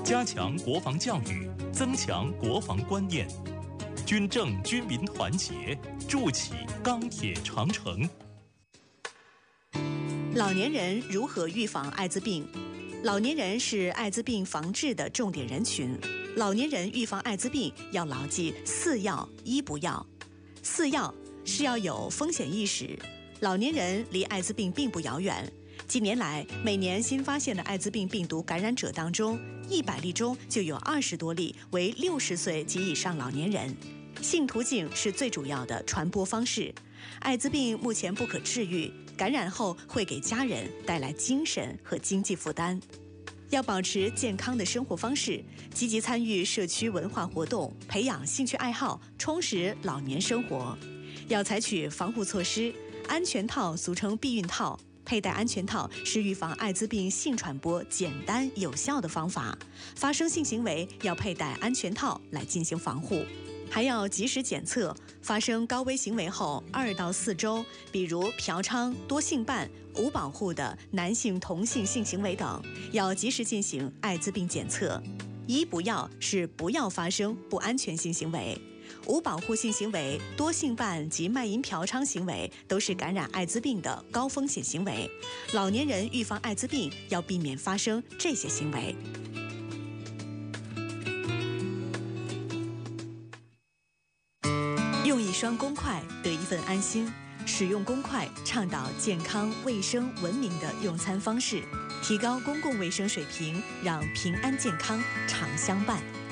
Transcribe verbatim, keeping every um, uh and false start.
加强国防教育，增强国防观念，军政军民团结，筑起钢铁长城。 老年人如何预防艾滋病？老年人是艾滋病防治的重点人群。老年人预防艾滋病要牢记四要一不要。四要是要有风险意识。老年人离艾滋病并不遥远。近年来，每年新发现的艾滋病病毒感染者当中，一百例中就有二十多例为六十岁及以上老年人。性途径是最主要的传播方式。艾滋病目前不可治愈，感染后会给家人带来精神和经济负担。要保持健康的生活方式，积极参与社区文化活动，培养兴趣爱好，充实老年生活。要采取防护措施，安全套俗称避孕套。佩戴安全套是预防艾滋病性传播简单有效的方法。发生性行为要佩戴安全套来进行防护。还要及时检测，发生高危行为后二到四周，比如嫖娼、多性伴、无保护的男性同性性行为等，要及时进行艾滋病检测。一不要是不要发生不安全性行为。无保护性行为、多性伴及卖淫嫖娼行为都是感染艾滋病的高风险行为。老年人预防艾滋病要避免发生这些行为。用一双公筷得一份安心，使用公筷倡导健康、卫生、文明的用餐方式，提高公共卫生水平，让平安健康常相伴。